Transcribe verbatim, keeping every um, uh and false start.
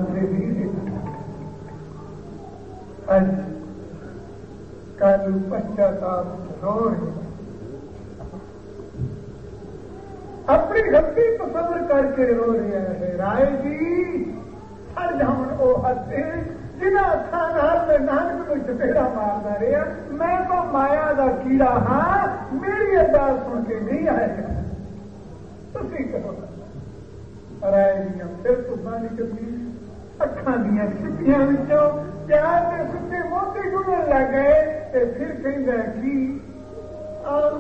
मानते नहीं आज कल पश्चाताप रो रहे अपनी गलती तस्वर करके रो रहे हैं। राय जी हर जान ओ हथे जिन्हें अखा नाल में नानक को चपेड़ा मारता रहा। मैं तो माया का कीड़ा हाँ, मेरी अरदास सुन के नहीं आएगा। तुसी कहो राय दियां फिर तुसां दी कमी अखा दियां छिपियां विचों प्यार के सुच्चे मोती गुजर लग गए। फिर कहंदा की